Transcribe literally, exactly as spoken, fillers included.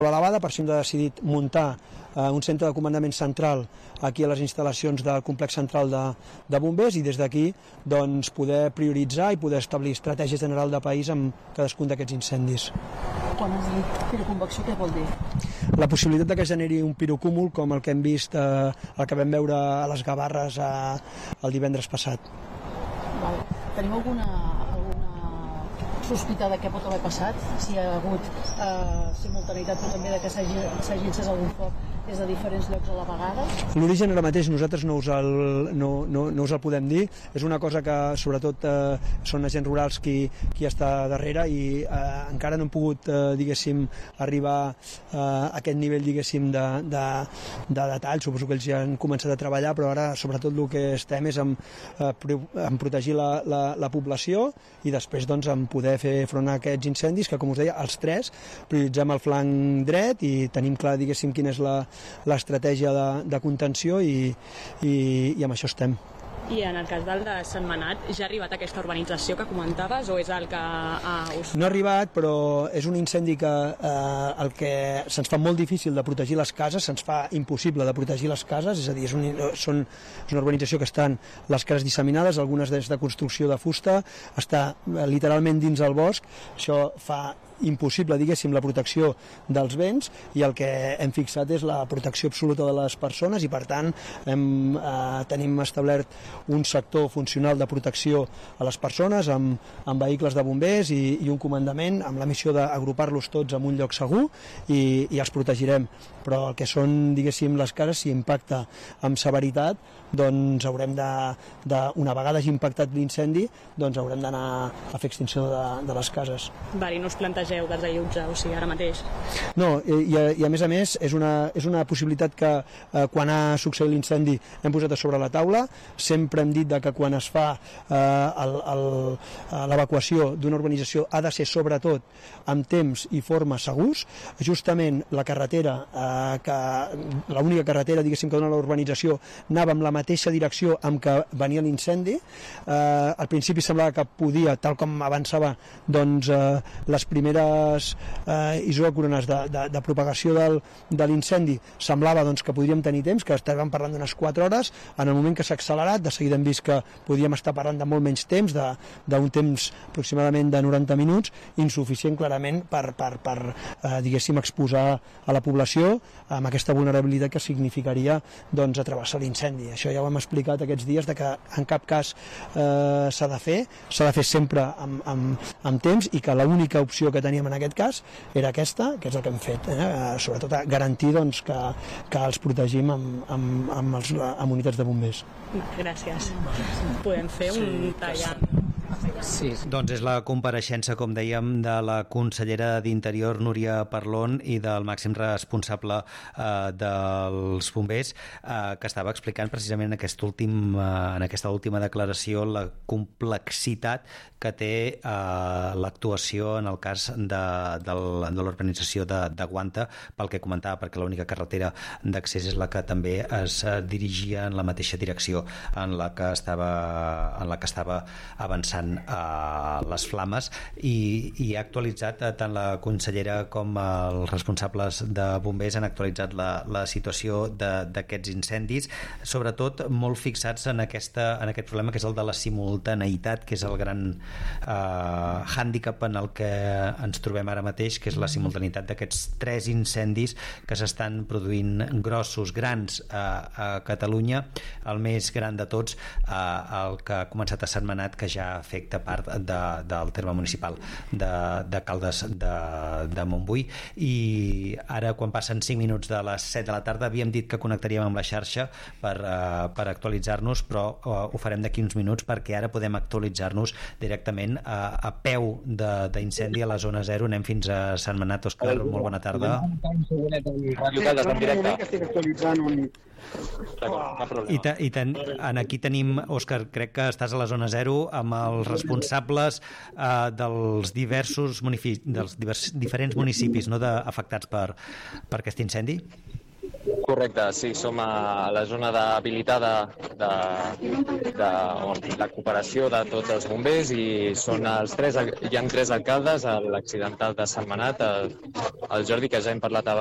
elevada, per això hem decidit muntar eh, un centre de comandament central aquí a les instal·lacions del complex central de, de bombers i des d'aquí doncs, poder prioritzar i poder establir estratègia general de país amb cadascun d'aquests incendis. Quan has dit piroconvecció, què vol dir? La possibilitat de que generi un pirocúmul com el que hem vist, eh, el que vam veure a les Gavarres eh, el divendres passat. Val. Tenim alguna, alguna sospita de què pot haver passat? Si hi ha hagut eh, simultaneïtat, però també de que s'hagi encès algun foc des de diferents llocs a la vegada? L'origen ara mateix nosaltres no us, el, no, no, no us el podem dir. És una cosa que sobretot eh, són agents rurals qui, qui està darrere i eh, encara no hem pogut eh, diguéssim arribar eh, a aquest nivell diguéssim de, de, de detall. Suposo que ells ja han començat a treballar, però ara sobretot el que estem és en, eh, en protegir la, la, la població i després doncs en poder fer front a aquests incendis que, com us deia, els tres prioritzem el flanc dret i tenim clar diguéssim quina és la l'estratègia de, de contenció i, i, i amb això estem. I en el cas del de Sentmenat, ja ha arribat aquesta urbanització que comentaves o és el que uh, us... No ha arribat, però és un incendi que eh, el que se'ns fa molt difícil de protegir les cases, se'ns fa impossible de protegir les cases, és a dir, és, un, són, és una urbanització que estan les cases disseminades, algunes des de construcció de fusta, està literalment dins el bosc, això fa impossible, diguéssim, la protecció dels béns i el que hem fixat és la protecció absoluta de les persones i per tant hem, eh, tenim establert un sector funcional de protecció a les persones amb, amb vehicles de bombers i, i un comandament amb la missió d'agrupar-los tots en un lloc segur i, i els protegirem, però el que són diguéssim les cases, si impacta amb severitat, doncs haurem de, de una vegada hagi impactat l'incendi, doncs haurem d'anar a fer extinció de, de les cases. Vale, no us plantegeu desallotjar, o sigui, ara mateix? No, i, i a més a més és una, és una possibilitat que eh, quan ha succeït l'incendi hem posat a sobre la taula. Sempre hem dit de que quan es fa eh, l'evacuació d'una urbanització ha de ser sobretot amb temps i forma segurs. Justament la carretera eh, que l'única carretera diguéssim que dona la urbanització anava amb la mateixa direcció amb què venia l'incendi. Eh, al principi semblava que podia, tal com avançava doncs eh, les primeres eh, isòcrones de, de, de propagació del, de l'incendi, semblava doncs, que podríem tenir temps, que estàvem parlant d'unes quatre hores. En el moment que s'ha accelerat, de seguida hem vist que podíem estar parlant de molt menys temps, d'un temps aproximadament de noranta minuts, insuficient clarament per, per, per eh, diguéssim, exposar a la població amb aquesta vulnerabilitat que significaria doncs, atravessar l'incendi. Això ja ho hem explicat aquests dies, de que en cap cas eh, s'ha de fer, s'ha de fer sempre amb, amb, amb temps i que l'única opció que teníem en aquest cas era aquesta, que és el que hem fet, eh? Sobretot a garantir doncs, que, que els protegim amb, amb, amb, els, amb unitats de bombers. Gràcies. Podem fer un tallant? Sí. Doncs és la compareixença, com dèiem, de la consellera d'Interior, Núria Parlon, i del màxim responsable eh, dels bombers, eh, que estava explicant precisament en, aquest últim, eh, en aquesta última declaració la complexitat que té eh, l'actuació en el cas de, de, de l'organització de, de Guanta, pel que comentava, perquè l'única carretera d'accés és la que també es dirigia en la mateixa direcció en la que estava, en la que estava avançant a les flames i, i ha actualitzat, tant la consellera com els responsables de bombers han actualitzat la, la situació d'aquests incendis, sobretot molt fixats en, aquesta, en aquest problema que és el de la simultaneïtat, que és el gran eh, hàndicap en el que ens trobem ara mateix, que és la simultaneïtat d'aquests tres incendis que s'estan produint grossos, grans a, a Catalunya. El més gran de tots, eh, el que ha començat a Sentmenat, que ja afecta part de, del terme municipal de, de Caldes de, de Montbui. I ara, quan passen cinc minuts de les set de la tarda, havíem dit que connectaríem amb la xarxa per, uh, per actualitzar-nos, però uh, ho farem d'aquí uns minuts, perquè ara podem actualitzar-nos directament a, a peu d'incendi a la zona zero. Anem fins a Sentmenat. Òscar, molt bona tarda. I, ta, i ten, en aquí tenim, Òscar, crec que estàs a la zona zero amb els responsables eh, dels diversos munici- dels divers, diferents municipis, no, de, afectats per, per aquest incendi. Correcte, sí, som a la zona habilitada de, de, on la cooperació de tots els bombers i són els tres, hi ha tres alcaldes, l'accidental de Sentmenat, el, el Jordi, que ja hem parlat